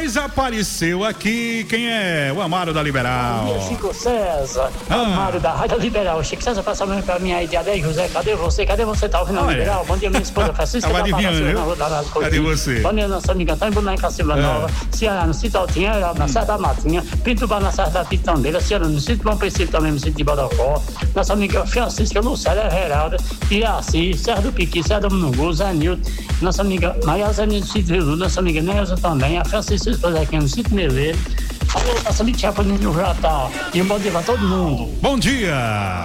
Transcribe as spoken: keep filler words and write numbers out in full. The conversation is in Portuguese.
Mas apareceu aqui, quem é? O Amaro da Liberal. Bom dia, Chico César. Ah. Amaro da Rádio Liberal. Chico César, passa a mão pra mim aí, de Adé José. Cadê você? Cadê você? Tá ouvindo a Ah, Liberal? é. Bom dia, minha esposa Francisca. Tava da adivinhando, Farmácia, viu? na Rua da Rádio Cadê Coutinho. você? Bom dia, nossa amiga Antônio Boneca Silva É. Nova. Ceará, no Sítio Altinha, na Serra da Matinha. Pintuba, na Serra da Pitandeira. Ceará, no Sítio Bom Princípio, também no Sítio de Bodocó. Nossa amiga Francisca Lucélia Heralda. Iraci, Serra do Piqui, Serra do Mungu, Zé Nilton. Nossa amiga Maria Zé no Sítio Rio, nossa amiga Neuza também. A Francisca esposa aqui no Sítio Meleiro. Alô, nossa amiga Tia Paninho Jatá. E um bom dia pra todo mundo. Bom dia.